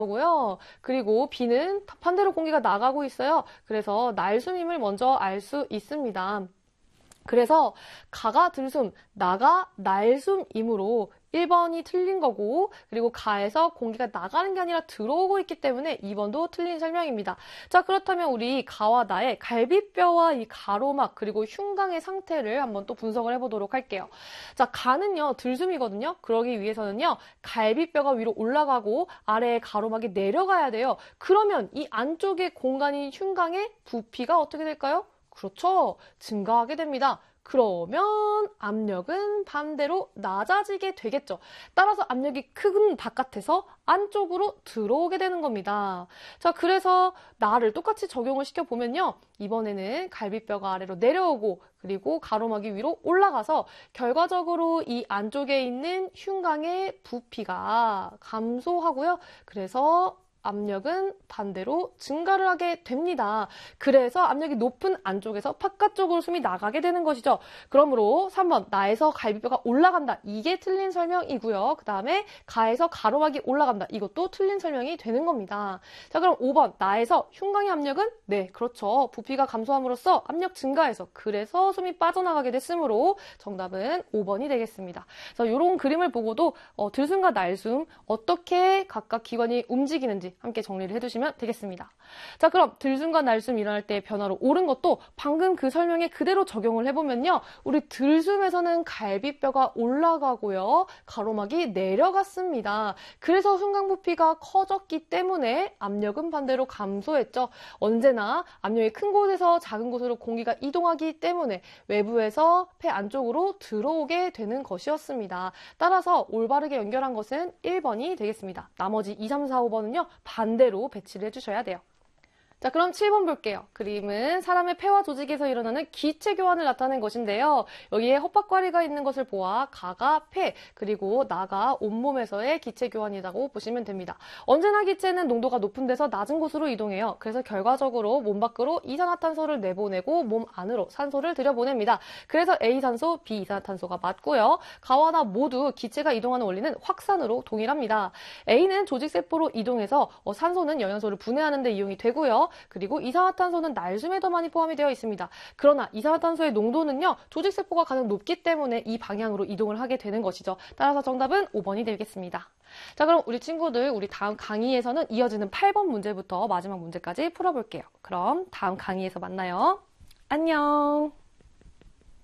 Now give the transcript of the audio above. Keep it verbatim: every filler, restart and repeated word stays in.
고요. 그리고 B는 반대로 공기가 나가고 있어요. 그래서 날숨임을 먼저 알 수 있습니다. 그래서 가가 들숨, 나가 날숨이므로 일 번이 틀린 거고, 그리고 가에서 공기가 나가는 게 아니라 들어오고 있기 때문에 이 번도 틀린 설명입니다. 자, 그렇다면 우리 가와 나의 갈비뼈와 이 가로막 그리고 흉강의 상태를 한번 또 분석을 해보도록 할게요. 자, 가는요 들숨이거든요. 그러기 위해서는요 갈비뼈가 위로 올라가고 아래에 가로막이 내려가야 돼요. 그러면 이 안쪽의 공간인 흉강의 부피가 어떻게 될까요? 그렇죠. 증가하게 됩니다. 그러면 압력은 반대로 낮아지게 되겠죠. 따라서 압력이 큰 바깥에서 안쪽으로 들어오게 되는 겁니다. 자, 그래서 나를 똑같이 적용을 시켜보면요. 이번에는 갈비뼈가 아래로 내려오고 그리고 가로막이 위로 올라가서 결과적으로 이 안쪽에 있는 흉강의 부피가 감소하고요. 그래서 압력은 반대로 증가를 하게 됩니다. 그래서 압력이 높은 안쪽에서 바깥쪽으로 숨이 나가게 되는 것이죠. 그러므로 삼 번 나에서 갈비뼈가 올라간다. 이게 틀린 설명이고요. 그 다음에 가에서 가로막이 올라간다. 이것도 틀린 설명이 되는 겁니다. 자, 그럼 오 번 나에서 흉강의 압력은 네, 그렇죠. 부피가 감소함으로써 압력 증가해서 그래서 숨이 빠져나가게 됐으므로 정답은 오 번이 되겠습니다. 그래서 이런 그림을 보고도 어, 들숨과 날숨 어떻게 각각 기관이 움직이는지 함께 정리를 해두시면 되겠습니다. 자, 그럼 들숨과 날숨 일어날 때의 변화로 옳은 것도 방금 그 설명에 그대로 적용을 해보면요. 우리 들숨에서는 갈비뼈가 올라가고요. 가로막이 내려갔습니다. 그래서 흉강 부피가 커졌기 때문에 압력은 반대로 감소했죠. 언제나 압력이 큰 곳에서 작은 곳으로 공기가 이동하기 때문에 외부에서 폐 안쪽으로 들어오게 되는 것이었습니다. 따라서 올바르게 연결한 것은 일 번이 되겠습니다. 나머지 이, 삼, 사, 오 번은요. 반대로 배치를 해주셔야 돼요. 자, 그럼 칠 번 볼게요. 그림은 사람의 폐와 조직에서 일어나는 기체 교환을 나타낸 것인데요. 여기에 헛박과리가 있는 것을 보아 가가 폐, 그리고 나가 온몸에서의 기체 교환이라고 보시면 됩니다. 언제나 기체는 농도가 높은 데서 낮은 곳으로 이동해요. 그래서 결과적으로 몸 밖으로 이산화탄소를 내보내고 몸 안으로 산소를 들여보냅니다. 그래서 A산소, B 이산화탄소가 맞고요. 가와 나 모두 기체가 이동하는 원리는 확산으로 동일합니다. A는 조직세포로 이동해서 어, 산소는 영양소를 분해하는 데 이용이 되고요. 그리고 이산화탄소는 날숨에 더 많이 포함이 되어 있습니다. 그러나 이산화탄소의 농도는요. 조직세포가 가장 높기 때문에 이 방향으로 이동을 하게 되는 것이죠. 따라서 정답은 오 번이 되겠습니다. 자, 그럼 우리 친구들 우리 다음 강의에서는 이어지는 팔 번 문제부터 마지막 문제까지 풀어볼게요. 그럼 다음 강의에서 만나요. 안녕.